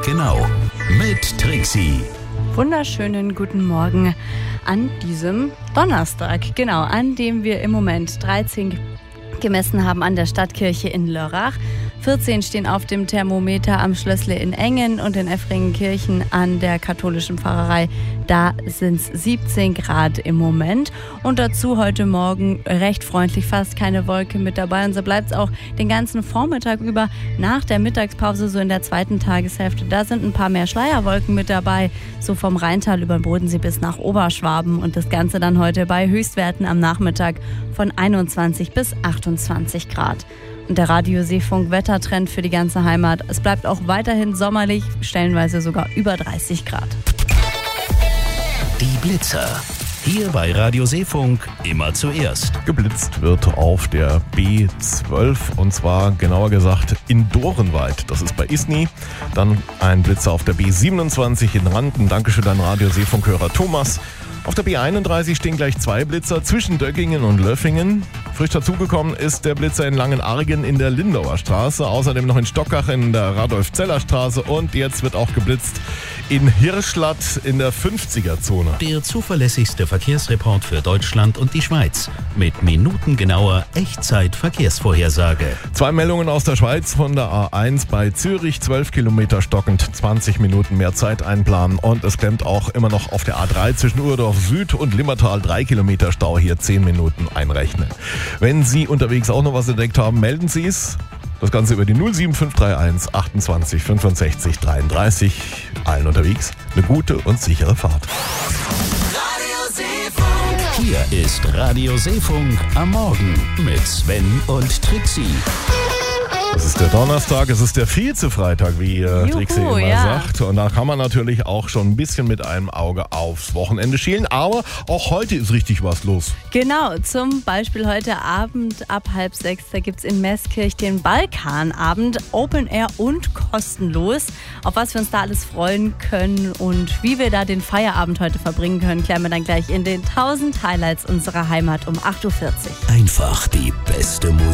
genau. Mit Trixie. Wunderschönen guten Morgen an diesem Donnerstag, genau, an dem wir im Moment 13 gemessen haben an der Stadtkirche in Lörrach. 14 stehen auf dem Thermometer am Schlössle in Engen und in Effringenkirchen an der katholischen Pfarrerei. Da sind es 17 Grad im Moment. Und dazu heute Morgen recht freundlich, fast keine Wolke mit dabei. Und so bleibt es auch den ganzen Vormittag über nach der Mittagspause, so in der zweiten Tageshälfte. Da sind ein paar mehr Schleierwolken mit dabei, so vom Rheintal über den Bodensee bis nach Oberschwaben. Und das Ganze dann heute bei Höchstwerten am Nachmittag von 21 bis 28 Grad. Und der Radio Seefunk Wettertrend für die ganze Heimat. Es bleibt auch weiterhin sommerlich, stellenweise sogar über 30 Grad. Die Blitzer. Hier bei Radio Seefunk immer zuerst. Geblitzt wird auf der B12 und zwar genauer gesagt in Dorenweit. Das ist bei Isny. Dann ein Blitzer auf der B27 in Randen. Dankeschön an Radio Seefunkhörer Thomas. Auf der B31 stehen gleich 2 Blitzer zwischen Döckingen und Löffingen. Frisch dazugekommen ist der Blitzer in Langenargen in der Lindauer Straße. Außerdem noch in Stockach in der Radolf-Zeller Straße. Und jetzt wird auch geblitzt in Hirschlatt in der 50er-Zone. Der zuverlässigste Verkehrsreport für Deutschland und die Schweiz. Mit minutengenauer Echtzeit-Verkehrsvorhersage. 2 Meldungen aus der Schweiz von der A1 bei Zürich. 12 Kilometer stockend, 20 Minuten mehr Zeit einplanen. Und es klemmt auch immer noch auf der A3 zwischen Urdorf Süd und Limmertal. 3 Kilometer Stau, hier 10 Minuten einrechnen. Wenn Sie unterwegs auch noch was entdeckt haben, melden Sie es. Das Ganze über die 07531 28 65 33. Allen unterwegs eine gute und sichere Fahrt. Hier ist Radio Seefunk am Morgen mit Sven und Trixie. Es ist der Donnerstag, es ist der Vize-Freitag, wie Trixie immer sagt. Und da kann man natürlich auch schon ein bisschen mit einem Auge aufs Wochenende schielen. Aber auch heute ist richtig was los. Genau, zum Beispiel heute Abend ab 5:30, da gibt es in Meßkirch den Balkanabend, Open Air und kostenlos. Auf was wir uns da alles freuen können und wie wir da den Feierabend heute verbringen können, klären wir dann gleich in den 1000 Highlights unserer Heimat um 8:40 Uhr. Einfach die beste Musik.